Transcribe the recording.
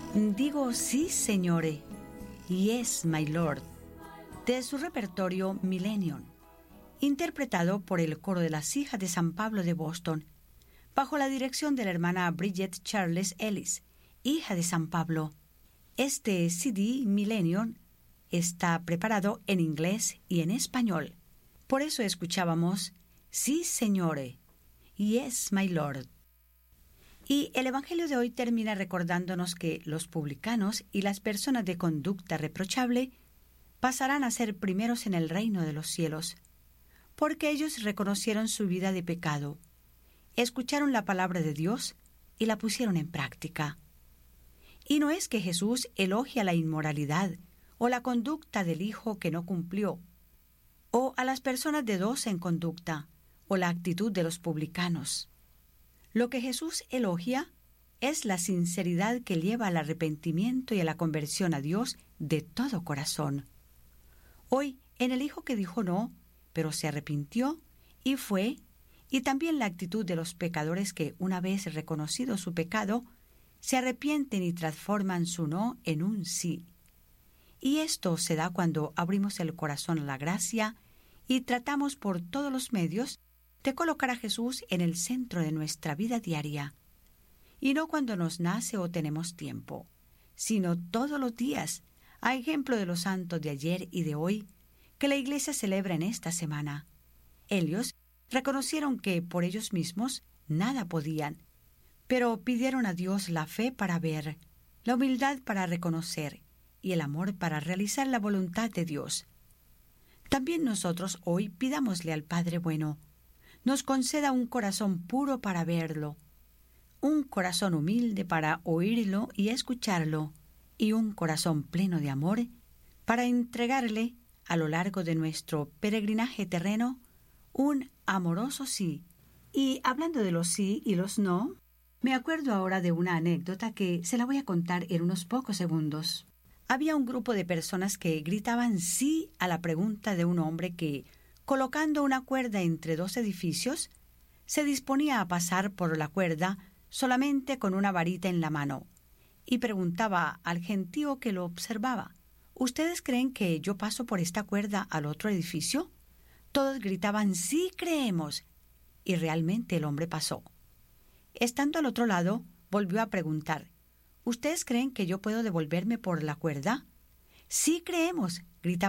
Digo sí, señore, yes, my lord, de su repertorio Millennium, interpretado por el coro de las hijas de San Pablo de Boston, bajo la dirección de la hermana Bridget Charles Ellis, hija de San Pablo. Este CD Millennium está preparado en inglés y en español. Por eso escuchábamos sí, señore, yes, my lord. Y el Evangelio de hoy termina recordándonos que los publicanos y las personas de conducta reprochable pasarán a ser primeros en el reino de los cielos, porque ellos reconocieron su vida de pecado, escucharon la palabra de Dios y la pusieron en práctica. Y no es que Jesús elogia la inmoralidad o la conducta del hijo que no cumplió, o a las personas de dos en conducta, o la actitud de los publicanos. Lo que Jesús elogia es la sinceridad que lleva al arrepentimiento y a la conversión a Dios de todo corazón. Hoy, en el hijo que dijo no, pero se arrepintió y fue, y también la actitud de los pecadores que, una vez reconocido su pecado, se arrepienten y transforman su no en un sí. Y esto se da cuando abrimos el corazón a la gracia y tratamos por todos los medios de colocar a Jesús en el centro de nuestra vida diaria. Y no cuando nos nace o tenemos tiempo, sino todos los días, a ejemplo de los santos de ayer y de hoy, que la Iglesia celebra en esta semana. Ellos reconocieron que por ellos mismos nada podían, pero pidieron a Dios la fe para ver, la humildad para reconocer y el amor para realizar la voluntad de Dios. También nosotros hoy pidámosle al Padre Bueno, nos conceda un corazón puro para verlo, un corazón humilde para oírlo y escucharlo, y un corazón pleno de amor para entregarle, a lo largo de nuestro peregrinaje terreno, un amoroso sí. Y hablando de los sí y los no, me acuerdo ahora de una anécdota que se la voy a contar en unos pocos segundos. Había un grupo de personas que gritaban sí a la pregunta de un hombre que, colocando una cuerda entre dos edificios, se disponía a pasar por la cuerda solamente con una varita en la mano, y preguntaba al gentío que lo observaba: ¿Ustedes creen que yo paso por esta cuerda al otro edificio? Todos gritaban sí creemos, y realmente el hombre pasó. Estando al otro lado, volvió a preguntar: ¿Ustedes creen que yo puedo devolverme por la cuerda? Sí creemos,